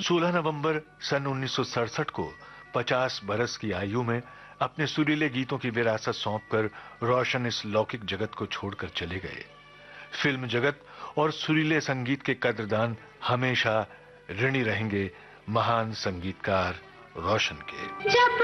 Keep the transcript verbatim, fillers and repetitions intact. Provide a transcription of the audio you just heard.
सोलह नवंबर सन उन्नीस सौ सड़सठ को पचास बरस की आयु में अपने सुरीले गीतों की विरासत सौंपकर रोशन इस लौकिक जगत को छोड़कर चले गए। फिल्म जगत और सुरीले संगीत के कद्रदान हमेशा ऋणी रहेंगे महान संगीतकार रोशन के।